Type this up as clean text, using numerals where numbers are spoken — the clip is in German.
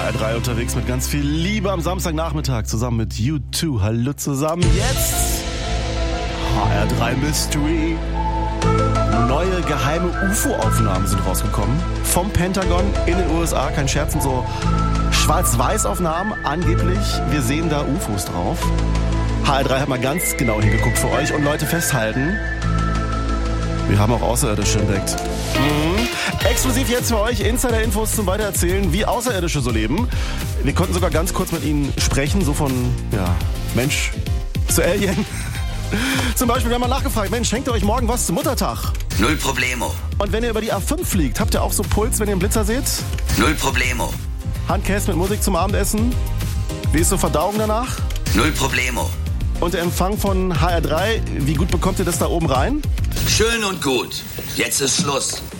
HR3 unterwegs mit ganz viel Liebe am Samstagnachmittag zusammen mit U2. Hallo zusammen, jetzt HR3 Mystery. Neue geheime UFO-Aufnahmen sind rausgekommen. Vom Pentagon in den USA, kein Scherz, sind so Schwarz-Weiß-Aufnahmen. Angeblich, wir sehen da UFOs drauf. HR3 hat mal ganz genau hingeguckt für euch und Leute festhalten, wir haben auch Außerirdische entdeckt. Exklusiv jetzt für euch Insider-Infos zum Weitererzählen, wie Außerirdische so leben. Wir konnten sogar ganz kurz mit ihnen sprechen, so von Mensch zu Alien. Zum Beispiel, wir haben mal nachgefragt, Mensch, schenkt ihr euch morgen was zum Muttertag? Null Problemo. Und wenn ihr über die A5 fliegt, habt ihr auch so Puls, wenn ihr einen Blitzer seht? Null Problemo. Handkäse mit Musik zum Abendessen? Wie ist so Verdauung danach? Null Problemo. Und der Empfang von HR3, wie gut bekommt ihr das da oben rein? Schön und gut. Jetzt ist Schluss.